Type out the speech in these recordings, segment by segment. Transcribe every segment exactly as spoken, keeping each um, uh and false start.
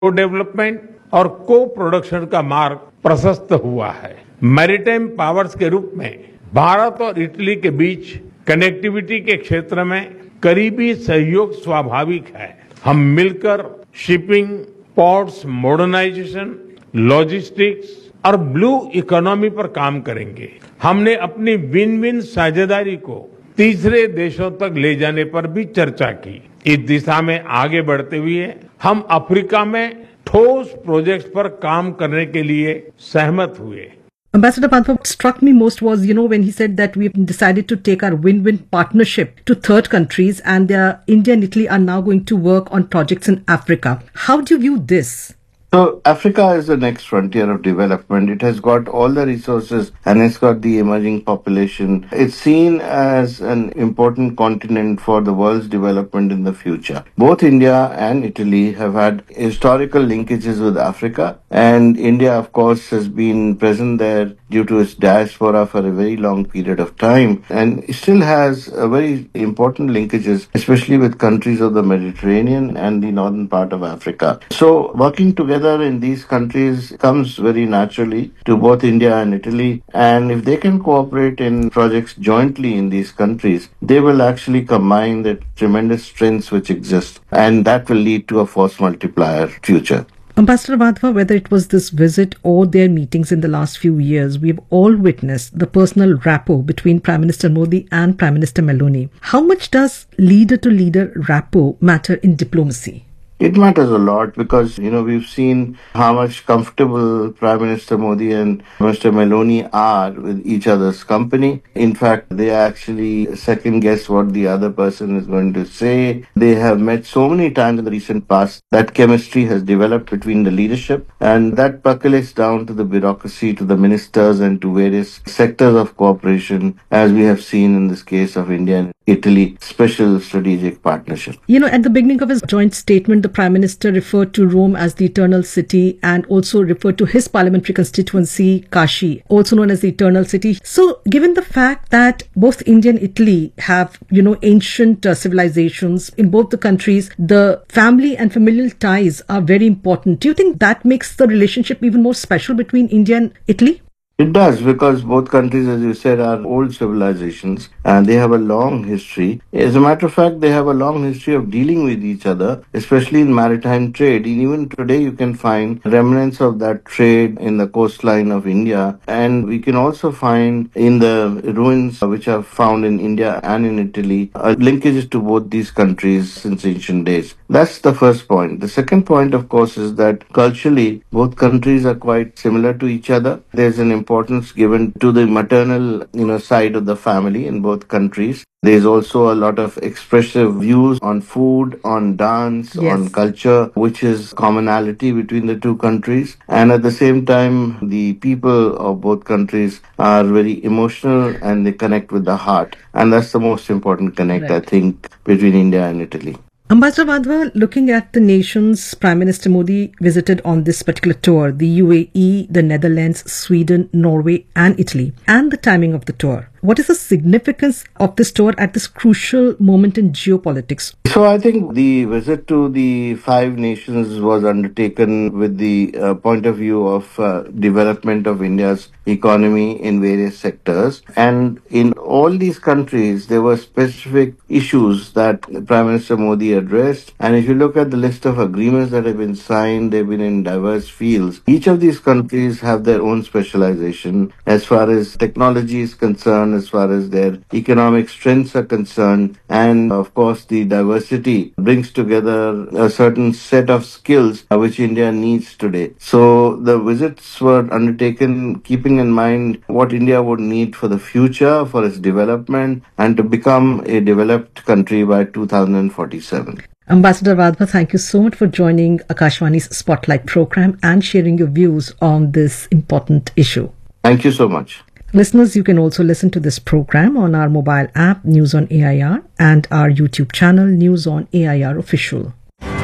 को डेवलपमेंट और को प्रोडक्शन का मार्ग प्रशस्त हुआ है। मैरीटाइम पावर्स के रूप में भारत और इटली के बीच कनेक्टिविटी के क्षेत्र में करीबी सहयोग स्वाभाविक है। हम मिलकर शिपिंग, पोर्ट्स मॉडर्नाइजेशन, लॉजिस्टिक्स और ब्लू इकोनॉमी पर काम करेंगे। हमने अपनी विन विन साझेदारी को तीसरे देशों तक ले जाने पर भी चर्चा की। इस दिशा में आगे बढ़ते हुए हम अफ्रीका में ठोस प्रोजेक्ट्स पर काम करने के लिए सहमत हुए। Ambassador Madhav, what struck me most was, you know, when he said that we've decided to take our win-win partnership to third countries and uh, India and Italy are now going to work on projects in Africa. How do you view this? So Africa is the next frontier of development. It has got all the resources and it's got the emerging population. It's seen as an important continent for the world's development in the future. Both India and Italy have had historical linkages with Africa, and India, of course, has been present there due to its diaspora for a very long period of time, and it still has a very important linkages, especially with countries of the Mediterranean and the northern part of Africa. So working together in these countries comes very naturally to both India and Italy, and if they can cooperate in projects jointly in these countries, they will actually combine the tremendous strengths which exist, and that will lead to a force multiplier future. Ambassador Madhava, whether it was this visit or their meetings in the last few years, we've all witnessed the personal rapport between Prime Minister Modi and Prime Minister Meloni. How much does leader-to-leader rapport matter in diplomacy? It matters a lot because, you know, we've seen how much comfortable Prime Minister Modi and Mister Meloni are with each other's company. In fact, they actually second guess what the other person is going to say. They have met so many times in the recent past that chemistry has developed between the leadership, and that percolates down to the bureaucracy, to the ministers and to various sectors of cooperation, as we have seen in this case of India and Italy Special Strategic Partnership. You know, at the beginning of his joint statement, the Prime Minister referred to Rome as the eternal city and also referred to his parliamentary constituency, Kashi, also known as the eternal city. So, given the fact that both India and Italy have, you know, ancient uh, civilizations in both the countries, the family and familial ties are very important. Do you think that makes the relationship even more special between India and Italy? It does, because both countries, as you said, are old civilizations and they have a long history. As a matter of fact, they have a long history of dealing with each other, especially in maritime trade. And even today, you can find remnants of that trade in the coastline of India. And we can also find in the ruins which are found in India and in Italy, uh, linkages to both these countries since ancient days. That's the first point. The second point, of course, is that culturally, both countries are quite similar to each other. There's an importance given to the maternal, you know, side of the family in both countries. There's also a lot of expressive views on food, on dance, Yes. on culture, which is commonality between the two countries. And at the same time, the people of both countries are very emotional and they connect with the heart. And that's the most important connect, Right. I think, between India and Italy. Ambassador Madhava, looking at the nations Prime Minister Modi visited on this particular tour, the U A E, the Netherlands, Sweden, Norway and Italy, and the timing of the tour, what is the significance of this tour at this crucial moment in geopolitics? So I think the visit to the five nations was undertaken with the uh, point of view of uh, development of India's economy in various sectors. And in all these countries, there were specific issues that Prime Minister Modi addressed. And if you look at the list of agreements that have been signed, they've been in diverse fields. Each of these countries have their own specialization as far as technology is concerned, as far as their economic strengths are concerned, and of course the diversity brings together a certain set of skills uh, which India needs today. So the visits were undertaken keeping in mind what India would need for the future, for its development, and to become a developed country by two thousand forty-seven. Ambassador Madhava, thank you so much for joining Akashvani's Spotlight program and sharing your views on this important issue. Thank you so much. Listeners, you can also listen to this program on our mobile app, News on A I R, and our YouTube channel, News on A I R Official.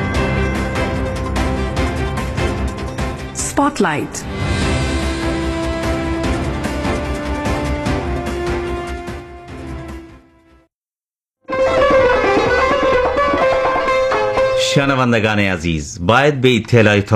Spotlight. شنوندگان عزیز باید به اطلاع